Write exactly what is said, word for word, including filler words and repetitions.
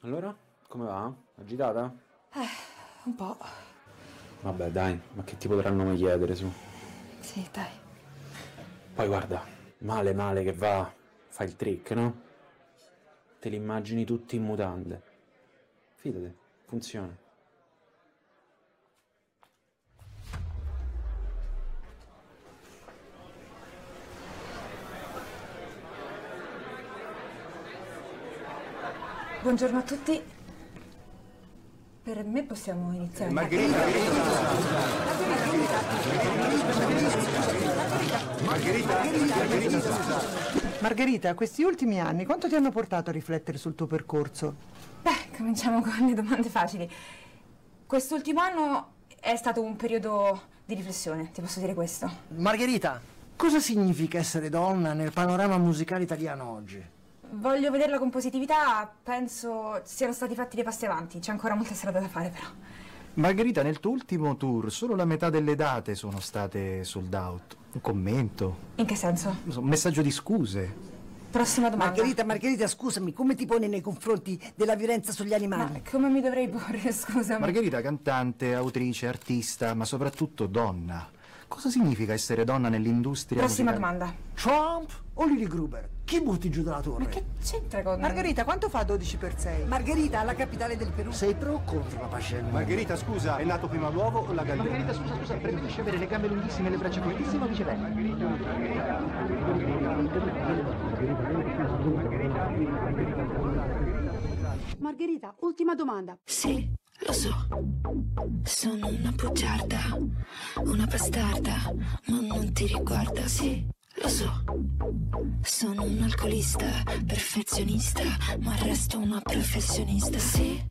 Allora, come va? Agitata? Eh, un po'. Vabbè, dai, ma che ti potranno mai chiedere, su? Sì, dai. Poi guarda, male male che va, fa il trick, no? Te li immagini tutti in mutande. Fidati, funziona. Buongiorno a tutti. Per me possiamo iniziare. Margherita, Margherita, Margherita, Margherita, questi ultimi anni quanto ti hanno portato a riflettere sul tuo percorso? Beh, cominciamo con le domande facili. Quest'ultimo anno è stato un periodo di riflessione, ti posso dire questo. Margherita, cosa significa essere donna nel panorama musicale italiano oggi? Voglio vederla con positività, penso siano stati fatti dei passi avanti, c'è ancora molta strada da fare però. Margherita, nel tuo ultimo tour solo la metà delle date sono state sold out. Un commento, In che senso? un messaggio di scuse. Prossima domanda. Margherita, Margherita, scusami, come ti poni nei confronti della violenza sugli Ma animali? come mi dovrei porre, scusami? Margherita, cantante, autrice, artista, ma soprattutto donna. Cosa significa essere donna nell'industria Prossima musicale? domanda. Trump o Lily Gruber? Chi butti giù dalla torre? Ma che c'entra con... Margherita, quanto fa dodici per sei? Margherita, la capitale del Perù. Sei pro o contro la pace del mondo? Margherita, scusa, è nato prima l'uovo o la gallina? Margherita, scusa, scusa, preferisci avere le gambe lunghissime e le braccia cortissime o viceversa? Margherita, ultima domanda. Sì, lo so. Sono una bugiarda, una bastarda, ma non ti riguarda, sì, lo so. Sono un alcolista, perfezionista, ma resto una professionista, sì.